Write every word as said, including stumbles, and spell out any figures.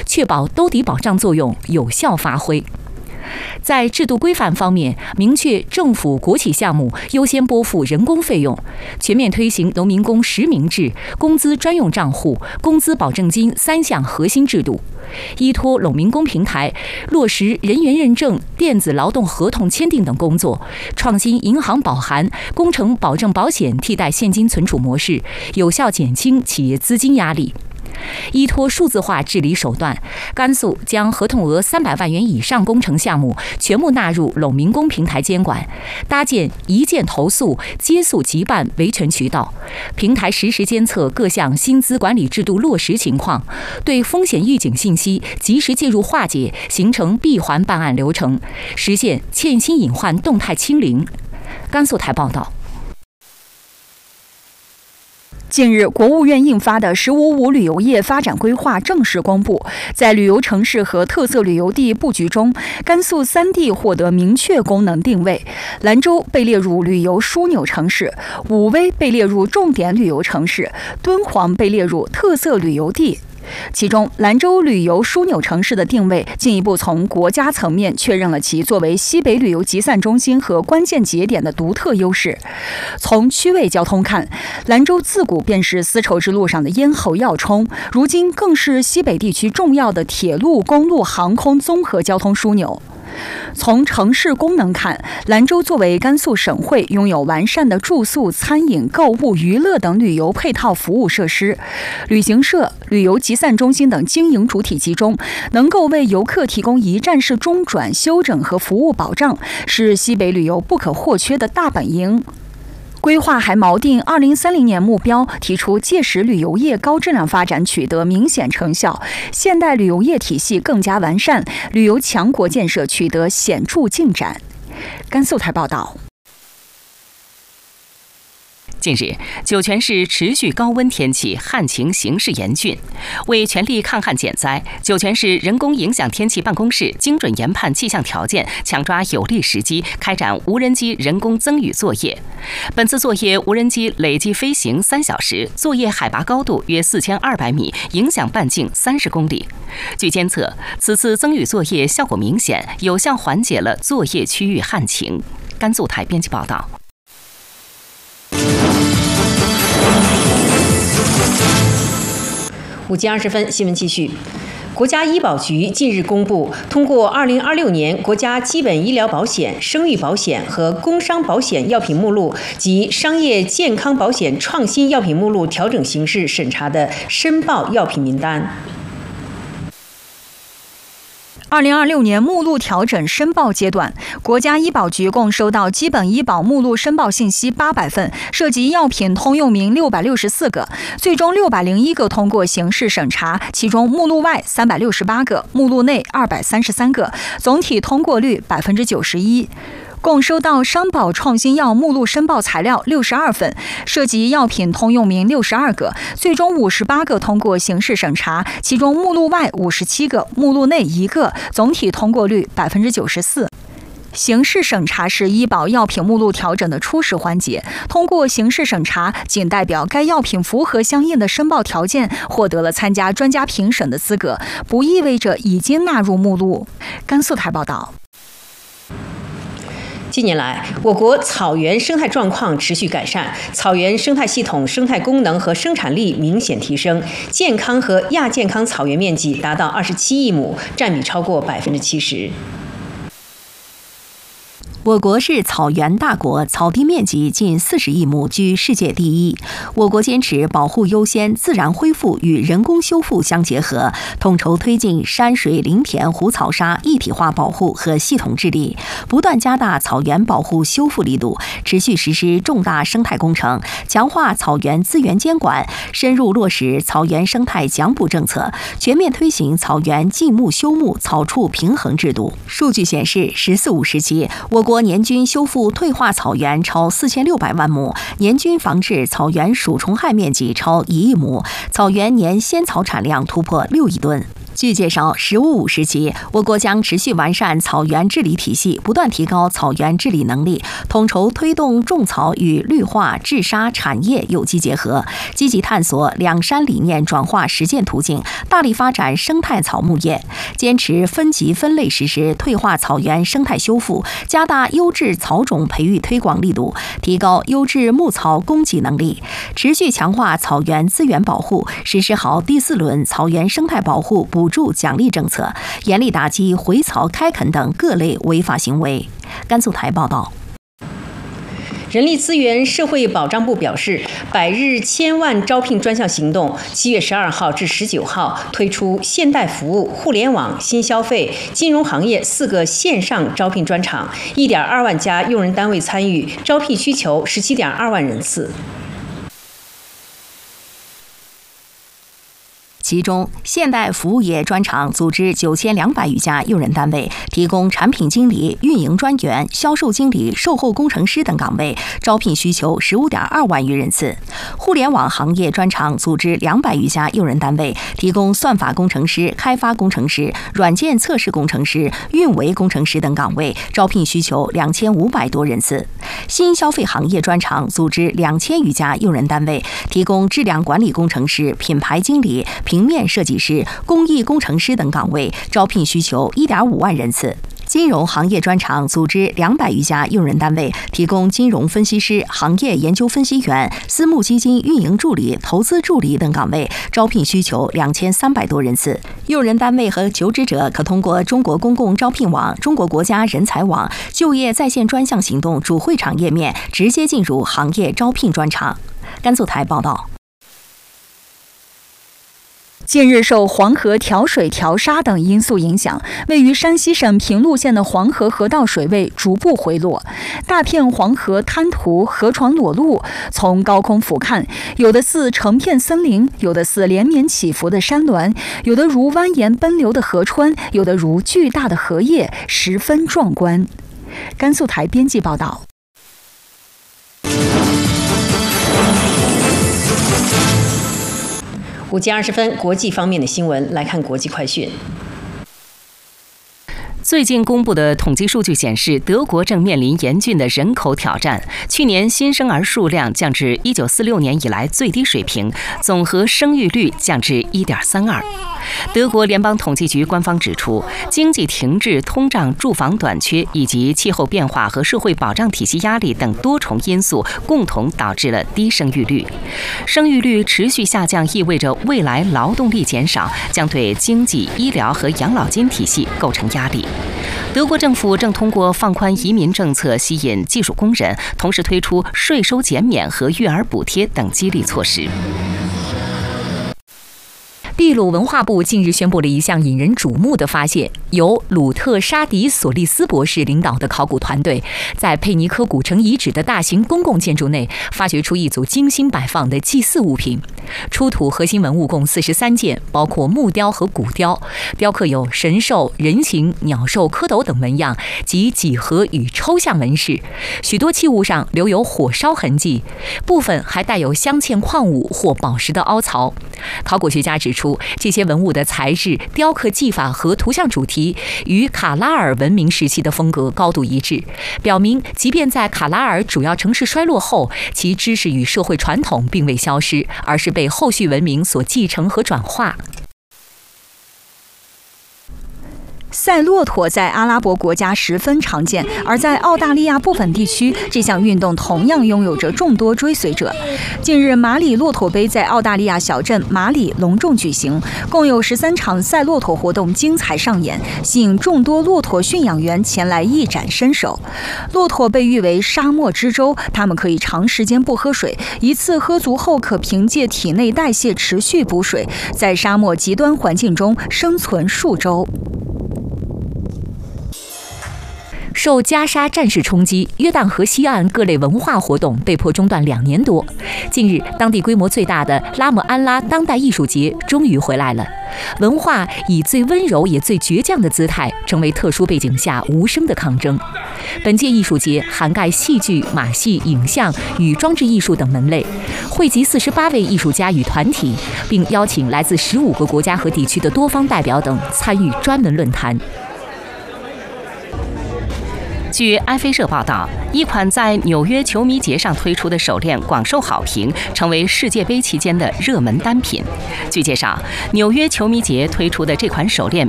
确保兜底保障作用有效发挥。在制度规范方面，明确政府国企项目优先拨付人工费用，全面推行农民工实名制、工资专用账户、工资保证金三项核心制度。依托陇民工平台，落实人员认证、电子劳动合同签订等工作，创新银行保函、工程保证保险替代现金存储模式，有效减轻企业资金压力。依托数字化治理手段，甘肃将合同额三百万元以上工程项目全部纳入陇民工平台监管，搭建一键投诉、接诉即办维权渠道，平台实时监测各项薪资管理制度落实情况，对风险预警信息及时介入化解，形成闭环办案流程，实现欠薪隐患动态清零。甘肃台报道。 近日，国务院印发的“十五五”旅游业发展规划正式公布。在旅游城市和特色旅游地布局中，甘肃三地获得明确功能定位：兰州被列入旅游枢纽城市，武威被列入重点旅游城市，敦煌被列入特色旅游地。其中，兰州旅游枢纽城市的定位进一步从国家层面确认了其作为西北旅游集散中心和关键节点的独特优势。从区位交通看，兰州自古便是丝绸之路上的咽喉要冲，如今更是西北地区重要的铁路、公路、航空综合交通枢纽。从城市功能看，兰州作为甘肃省会，拥有完善的住宿、餐饮、购物、娱乐等旅游配套服务设施，旅行社、旅游集散中心等经营主体集中，能够为游客提供一站式中转、休整和服务保障，是西北旅游不可或缺的大本营。规划还锚定二零三零年目标，提出届时旅游业高质量发展取得明显成效，现代旅游业体系更加完善，旅游强国建设取得显著进展。甘肃台报道。 近日，酒泉市持续高温天气，旱情形势严峻。为全力抗旱减灾，酒泉市人工影响天气办公室精准研判气象条件，抢抓有利时机，开展无人机人工增雨作业。本次作业，无人机累计飞行三小时，作业海拔高度约四千二百米，影响半径三十公里。据监测，此次增雨作业效果明显，有效缓解了作业区域旱情。甘肃台编辑报道。 五点二十分，新闻继续。国家医保局近日公布，通过二零二六年国家基本医疗保险、生育保险和工伤保险药品目录及商业健康保险创新药品目录调整形式审查的申报药品名单。 二零二六年目录调整申报阶段，国家医保局共收到基本医保目录申报信息八百份，涉及药品通用名六百六十四个，最终六百零一个通过形式审查，其中目录外三百六十八个，目录内二百三十三个，总体通过率百分之九十一。共收到商保创新药目录申报材料六十二份，涉及药品通用名六十二个，最终五十八个通过形式审查，其中目录外五十七个，目录内一个，总体通过率百分之九十四。形式审查是医保药品目录调整的初始环节，通过形式审查仅代表该药品符合相应的申报条件，获得了参加专家评审的资格，不意味着已经纳入目录。甘肃台报道。 近年来，我国草原生态状况持续改善，草原生态系统生态功能和生产力明显提升，健康和亚健康草原面积达到二十七亿亩，占比超过百分之七十。 我国是草原大国，草地面积近四十亿亩，居世界第一。我国坚持保护优先、自然恢复与人工修复相结合，统筹推进山水林田湖草沙一体化保护和系统治理，不断加大草原保护修复力度，持续实施重大生态工程，强化草原资源监管，深入落实草原生态奖补政策，全面推行草原禁牧休牧草畜平衡制度。数据显示，“十四五”时期，我国国年均修复退化草原超四千六百万亩，年均防治草原鼠虫害面积超一亿亩，草原年鲜草产量突破六亿吨。据介绍，“十五五”时期，我国将持续完善草原治理体系，不断提高草原治理能力，统筹推动种草与绿化、治沙产业有机结合，积极探索两山理念转化实践途径，大力发展生态草木业，坚持分级分类实施退化草原生态修复，加大优质草种培育推广力度，提高优质牧草供给能力，持续强化草原资源保护，实施好第四轮草原生态保护补助奖励政策，严厉打击毁草开垦等各类违法行为。甘肃台报道。 人力资源社会保障部表示，百日千万招聘专项行动七月十二号至十九号推出现代服务、互联网、新消费、金融行业四个线上招聘专场，一点二万家用人单位参与，招聘需求十七点二万人次。 其中，现代服务业专场组织九千两百余家用人单位，提供产品经理、运营专员、销售经理、售后工程师等岗位，招聘需求十五点二万余人次。互联网行业专场组织两百余家用人单位，提供算法工程师、开发工程师、软件测试工程师、运维工程师等岗位，招聘需求两千五百多人次。新消费行业专场组织两千余家用人单位，提供质量管理工程师、品牌经理、平面设计师、工艺工程师等岗位，招聘需求一点五万人次。金融行业专场组织两百余家用人单位，提供金融分析师、行业研究分析员、私募基金运营助理、投资助理等岗位，招聘需求两千三百多人次。用人单位和求职者可通过中国公共招聘网、中国国家人才网、就业在线专项行动主会场页面直接进入行业招聘专场。甘肃台报道。 近日，受黄河调水、调沙等因素影响，位于山西省平陆县的黄河河道水位逐步回落，大片黄河滩涂、河床裸露。从高空俯瞰，有的似成片森林，有的似连绵起伏的山峦，有的如蜿蜒奔流的河川，有的如巨大的荷叶，十分壮观。甘肃台编辑报道。 五点二十分，国际方面的新闻，来看国际快讯。 最近公布的统计数据显示，德国正面临严峻的人口挑战。去年新生儿数量降至一九四六年以来最低水平，总和生育率降至一点三二。德国联邦统计局官方指出，经济停滞、通胀、住房短缺以及气候变化和社会保障体系压力等多重因素共同导致了低生育率。生育率持续下降意味着未来劳动力减少，将对经济、医疗和养老金体系构成压力。德国政府正通过放宽移民政策吸引技术工人，同时推出税收减免和育儿补贴等激励措施。秘鲁文化部近日宣布了一项引人瞩目的发现，由鲁特沙迪索利斯博士领导的考古团队在佩尼科古城遗址的大型公共建筑内发掘出一组精心摆放的祭祀物品。出土核心文物共四十三件，包括木雕和骨雕，雕刻有神兽、人形、鸟兽、蝌蚪等纹样及几何与抽象纹饰。许多器物上留有火烧痕迹，部分还带有镶嵌矿物或宝石的凹槽。考古学家指出，这些文物的材质、雕刻技法和图像主题与卡拉尔文明时期的风格高度一致，表明即便在卡拉尔主要城市衰落后，其知识与社会传统并未消失，而是被后续文明所继承和转化。 赛骆驼在阿拉伯国家十分常见，而在澳大利亚部分地区，这项运动同样拥有着众多追随者。近日，马里骆驼杯在澳大利亚小镇马里隆重举行，共有十三场赛骆驼活动精彩上演，吸引众多骆驼驯养员前来一展身手。骆驼被誉为沙漠之舟，它们可以长时间不喝水，一次喝足后可凭借体内代谢持续补水，在沙漠极端环境中生存数周。 受加沙战事冲击，约旦河西岸各类文化活动被迫中断两年多。近日，当地规模最大的拉姆安拉当代艺术节终于回来了。文化以最温柔也最倔强的姿态，成为特殊背景下无声的抗争。本届艺术节涵盖戏剧、马戏、影像与装置艺术等门类，汇集四十八位艺术家与团体，并邀请来自十五个国家和地区的多方代表等参与专门论坛。据埃菲社报道，一款在纽约球迷节上推出的手链广受好评，成为世界杯期间的热门单品。据介绍，纽约球迷节推出的这款手链